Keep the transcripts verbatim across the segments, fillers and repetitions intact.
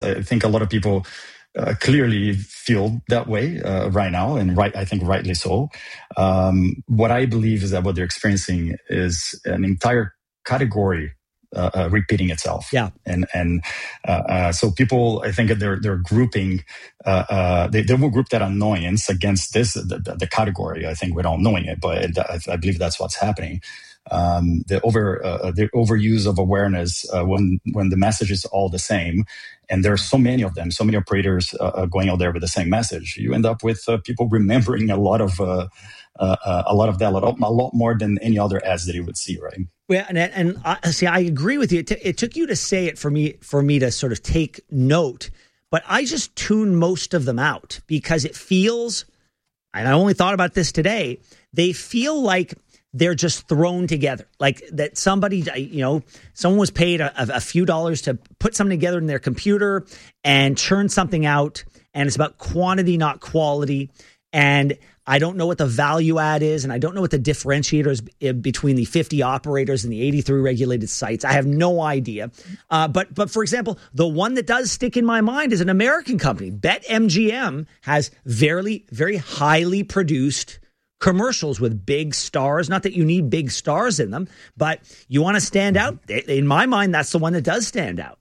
I think a lot of people uh, clearly feel that way uh, right now, and right, I think rightly so. Um, what I believe is that what they're experiencing is an entire category uh, uh, repeating itself. Yeah, and and uh, uh, so people, I think they're they're grouping, uh, uh, they they will group that annoyance against this the, the category. I think without knowing it, but I, I believe that's what's happening. Um, the over uh, the overuse of awareness uh, when when the message is all the same, and there are so many of them, so many operators uh, going out there with the same message. You end up with uh, people remembering a lot of uh, uh, a lot of that, a lot, a lot more than any other ads that you would see, right? Yeah, and and I, see, I agree with you. It, t- it took you to say it for me for me to sort of take note, but I just tune most of them out because it feels, and I only thought about this today. They feel like they're just thrown together, like that somebody, you know, someone was paid a, a few dollars to put something together in their computer and churn something out. And it's about quantity, not quality. And I don't know what the value add is. And I don't know what the differentiator is between the fifty operators and the eighty-three regulated sites. I have no idea. Uh, but, but for example, the one that does stick in my mind is an American company. BetMGM has very, very highly produced commercials with big stars. Not that you need big stars in them, but you want to stand out. In my mind, that's the one that does stand out.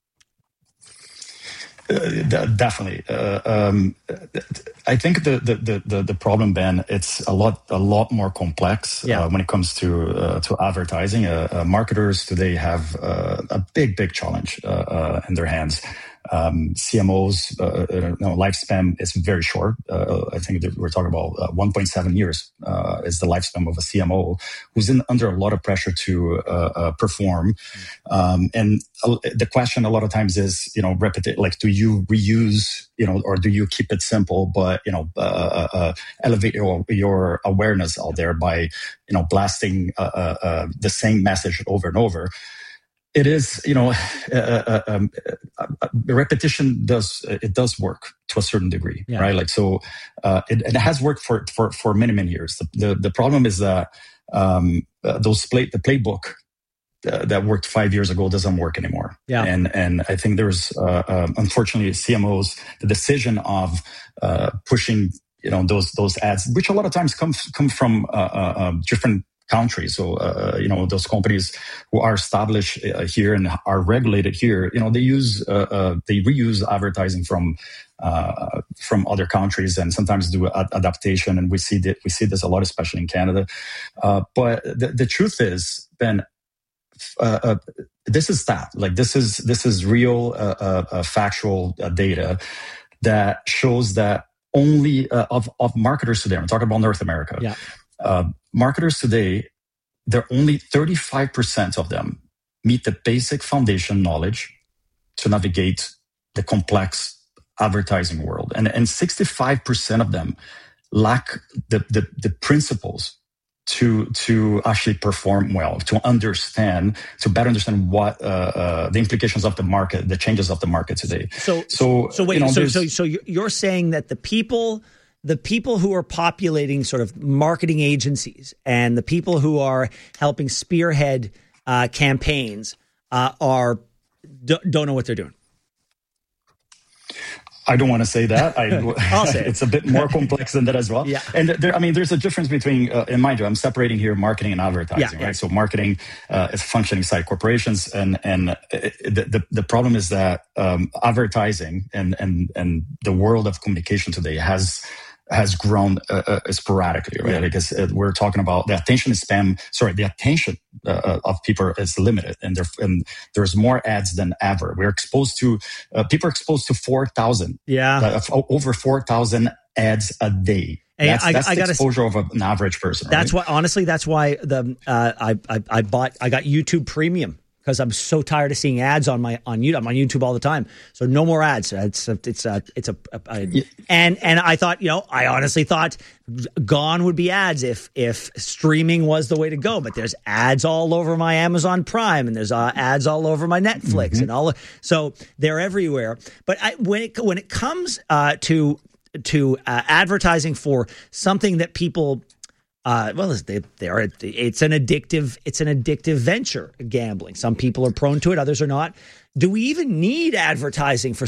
Uh, definitely. Uh, um, I think the, the, the, the problem, Ben, it's a lot a lot more complex yeah. uh, when it comes to uh, to advertising. Uh, uh, marketers today have uh, a big, big challenge uh, uh, in their hands. Um, C M Os, uh, you know, lifespan is very short. Uh, I think that we're talking about uh, one point seven years uh, is the lifespan of a C M O who's in, under a lot of pressure to uh, uh, perform. Um, and uh, the question a lot of times is, you know, repeti- like, do you reuse, you know, or do you keep it simple, but, you know, uh, uh, elevate your, your awareness out there by, you know, blasting uh, uh, uh, the same message over and over? It is, you know, uh, uh, um, uh, repetition does it does work to a certain degree, yeah. right? Like so, uh, it, it has worked for for for many many years. The the, the problem is that um, uh, those play the playbook uh, that worked five years ago doesn't work anymore. Yeah. And and I think there's uh, um, unfortunately C M Os, the decision of uh, pushing, you know, those those ads, which a lot of times come come from uh, uh, different countries. So, uh, you know, those companies who are established uh, here and are regulated here, you know, they use, uh, uh, they reuse advertising from, uh, from other countries and sometimes do ad- adaptation. And we see that, we see this a lot, especially in Canada. Uh, but the, the truth is, Ben, uh, uh, this is that, like, this is, this is real, uh, uh, uh factual uh, data that shows that only, uh, of, of marketers today, I'm talking about North America. Yeah. Uh, marketers today, they're only thirty-five percent of them meet the basic foundation knowledge to navigate the complex advertising world. And, and sixty-five percent of them lack the, the, the principles to, to actually perform well, to understand, to better understand what, uh, uh, the implications of the market, the changes of the market today. So, so, so wait, you know, so, so, so you're saying that the people, the people who are populating sort of marketing agencies and the people who are helping spearhead uh, campaigns uh, are d- don't know what they're doing. I don't want to say that. I, I'll say it. It's a bit more complex than that as well. Yeah. And there, I mean, there's a difference between, uh, in mind you, I'm separating here marketing and advertising, yeah, right? yeah. So marketing uh, is functioning side corporations, and and the the, the problem is that um, advertising and and and the world of communication today has. has grown uh, uh, sporadically, right? Yeah. Because uh, we're talking about the attention span. Sorry, the attention uh, of people is limited, and, and there's more ads than ever. We're exposed to uh, people are exposed to four thousand, yeah, uh, over four thousand ads a day. Hey, that's I, that's I the gotta, exposure of an average person. That's right? why, honestly, that's why the uh, I, I I bought I got YouTube Premium. Because I'm so tired of seeing ads on my on YouTube. I'm on YouTube all the time, so no more ads. It's a, it's a, it's a, a, a yeah. and and I thought, you know, I honestly thought gone would be ads if if streaming was the way to go. But there's ads all over my Amazon Prime, and there's uh, ads all over my Netflix, mm-hmm. and all. So they're everywhere. But I, when it when it comes uh, to to uh, advertising for something that people. Uh, well, they, they are. It's an addictive. It's an addictive venture. Gambling. Some people are prone to it. Others are not. Do we even need advertising for